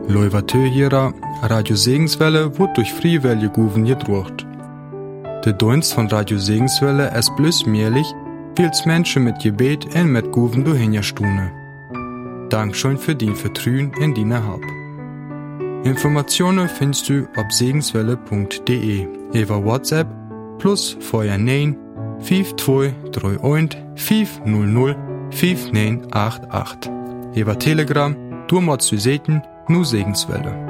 Leuvatö Radio Segenswelle wird durch Freiwillige Guven gedruckt. Der Dienst von Radio Segenswelle ist bloß möglich, weil es Menschen mit Gebet und mit Guven durchhinstune. Dankeschön für dein Vertrauen in deine Hab. Informationen findest du auf segenswelle.de über WhatsApp plus vorher 9 5231 500 5988. Über Telegram, du machst du Seiten, nur Segenswelle.